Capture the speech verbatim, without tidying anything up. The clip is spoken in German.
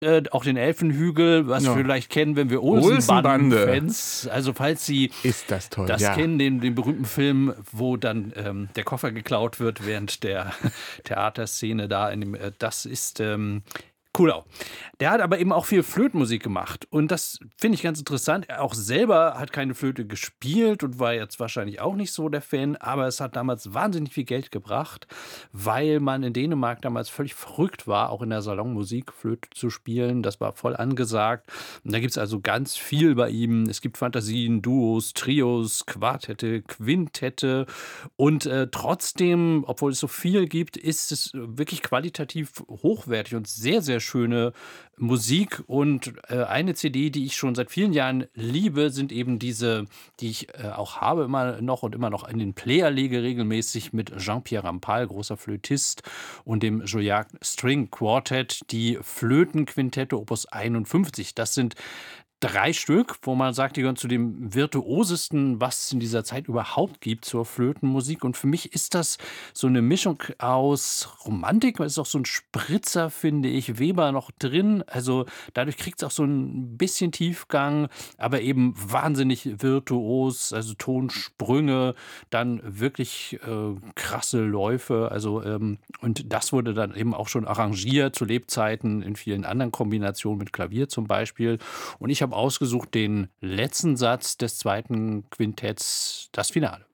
Äh, auch den Elfenhügel, was Ja. wir vielleicht kennen, wenn wir Olsenbande. Olsenbanden-Fans, also falls Sie Ist das toll, das ja. kennen, den, den berühmten Film, wo dann ähm, der Koffer geklaut wird während der Theaterszene da, in dem, äh, das ist ähm, Kuhlau. Der hat aber eben auch viel Flötenmusik gemacht und das finde ich ganz interessant. Er auch selber hat keine Flöte gespielt und war jetzt wahrscheinlich auch nicht so der Fan, aber es hat damals wahnsinnig viel Geld gebracht, weil man in Dänemark damals völlig verrückt war, auch in der Salonmusik Flöte zu spielen. Das war voll angesagt. Und da gibt es also ganz viel bei ihm. Es gibt Fantasien, Duos, Trios, Quartette, Quintette und äh, trotzdem, obwohl es so viel gibt, ist es wirklich qualitativ hochwertig und sehr, sehr schöne Musik. Und äh, eine C D, die ich schon seit vielen Jahren liebe, sind eben diese, die ich äh, auch habe immer noch und immer noch in den Player lege, regelmäßig mit Jean-Pierre Rampal, großer Flötist, und dem Juilliard String Quartet, die Flötenquintette Opus einundfünfzig. Das sind drei Stück, wo man sagt, die gehören zu dem virtuosesten, was es in dieser Zeit überhaupt gibt zur Flötenmusik. Und für mich ist das so eine Mischung aus Romantik, es ist auch so ein Spritzer, finde ich, Weber noch drin. Also dadurch kriegt es auch so ein bisschen Tiefgang, aber eben wahnsinnig virtuos, also Tonsprünge, dann wirklich äh, krasse Läufe. Also ähm, und das wurde dann eben auch schon arrangiert zu Lebzeiten in vielen anderen Kombinationen mit Klavier zum Beispiel. Und ich habe ausgesucht den letzten Satz des zweiten Quintetts, das Finale.